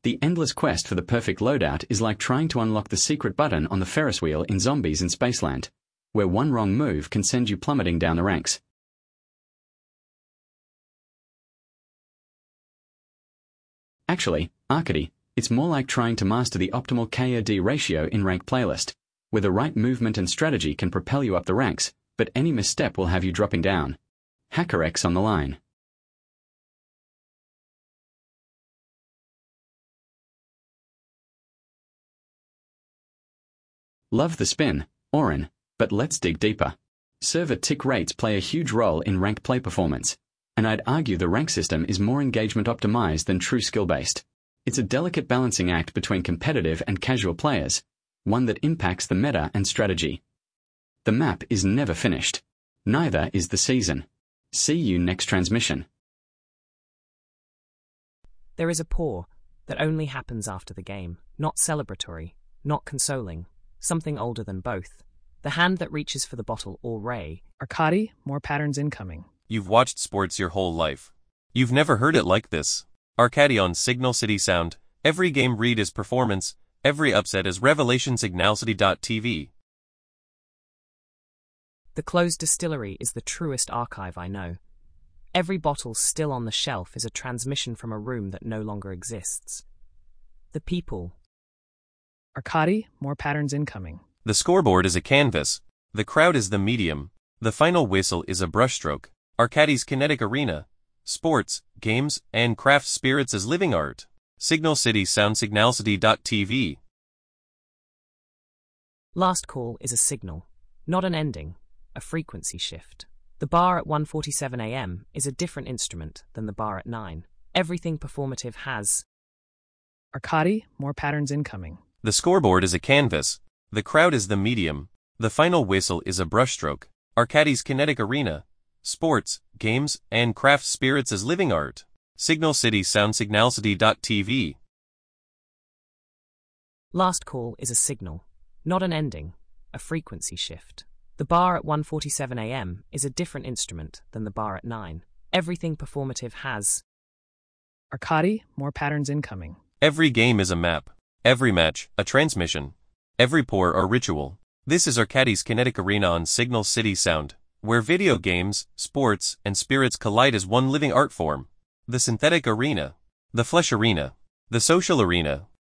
The endless quest for the perfect loadout is like trying to unlock the secret button on the Ferris wheel in Zombies in Spaceland, where one wrong move can send you plummeting down the ranks. Actually, Arcady, it's more like trying to master the optimal KOD ratio in Rank Playlist, where the right movement and strategy can propel you up the ranks, but any misstep will have you dropping down. HackerX on the line. Love the spin, Oren, but let's dig deeper. Server tick rates play a huge role in rank play performance, and I'd argue the rank system is more engagement optimized than true skill-based. It's a delicate balancing act between competitive and casual players, one that impacts the meta and strategy. The map is never finished. Neither is the season. See you next transmission. There is a pour that only happens after the game, not celebratory, not consoling, something older than both. The hand that reaches for the bottle or ray. Arcady, more patterns incoming. You've watched sports your whole life. You've never heard it like this. Arcady on Signal City Sound. Every game read is performance, every upset is revelation. Signalcity.tv. The closed distillery is the truest archive I know. Every bottle still on the shelf is a transmission from a room that no longer exists. The people. Arcady, more patterns incoming. The scoreboard is a canvas. The crowd is the medium. The final whistle is a brushstroke. Arcady's kinetic arena. Sports, games, and craft spirits as living art. Signal City Sound. Signalcity.tv. Last call is a signal, not an ending, a frequency shift. The bar at 1:47 a.m. is a different instrument than the bar at 9. Everything performative has. Arcady, more patterns incoming. The scoreboard is a canvas. The crowd is the medium. The final whistle is a brushstroke. Arcady's kinetic arena. Sports, games, and craft spirits as living art. Signal City Sound. Signalcity.tv. Last call is a signal, not an ending, a frequency shift. The bar at 1:47 a.m. is a different instrument than the bar at 9. Everything performative has. Arcady, more patterns incoming. Every game is a map. Every match, a transmission. Every pour or ritual. This is Arcady's kinetic arena on Signal City Sound, where video games, sports, and spirits collide as one living art form. The synthetic arena. The flesh arena. The social arena.